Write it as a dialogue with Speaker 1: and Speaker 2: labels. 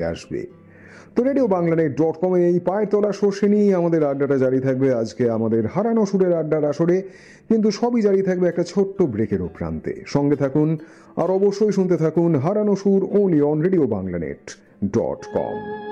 Speaker 1: আসবে। তো রেডিও বাংলানেট.com এই পায়ের তলা সর্ষে নিয়ে আমাদের আড্ডাটা জারি থাকবে আজকে আমাদের হারানো সুরের আড্ডার আসরে, কিন্তু সবই জারি থাকবে একটা ছোট্ট ব্রেকেরও প্রান্তে। সঙ্গে থাকুন আর অবশ্যই শুনতে থাকুন হারানো সুর, only on রেডিও বাংলানেট.com।